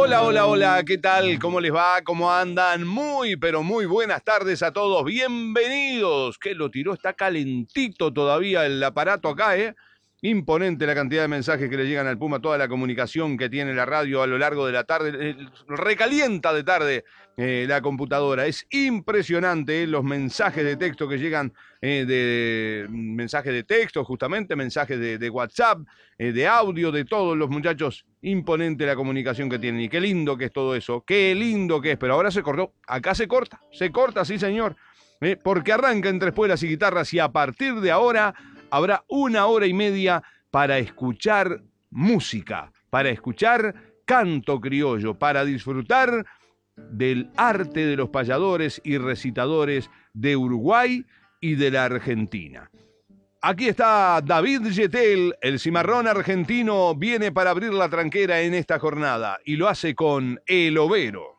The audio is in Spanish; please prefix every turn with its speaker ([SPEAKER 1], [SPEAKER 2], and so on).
[SPEAKER 1] Hola, hola, hola, ¿qué tal? ¿Cómo les va? ¿Cómo andan? Muy, pero muy buenas tardes a todos. Bienvenidos. ¿Qué lo tiró? Está calentito todavía el aparato acá, ¿eh? Imponente la cantidad de mensajes que le llegan al Puma, toda la comunicación que tiene la radio a lo largo de la tarde. Recalienta de tarde la computadora. Es impresionante los mensajes de texto que llegan, mensajes de texto justamente, mensajes de WhatsApp, de audio, de todos los muchachos. Imponente la comunicación que tienen. Y qué lindo que es todo eso. Qué lindo que es. Pero ahora se cortó. Acá se corta, sí señor. Porque arranca entre espuelas y guitarras y a partir de ahora habrá 1 hora y media para escuchar música, para escuchar canto criollo, para disfrutar del arte de los payadores y recitadores de Uruguay y de la Argentina. Aquí está David Yetel, el cimarrón argentino, viene para abrir la tranquera en esta jornada y lo hace con El Overo.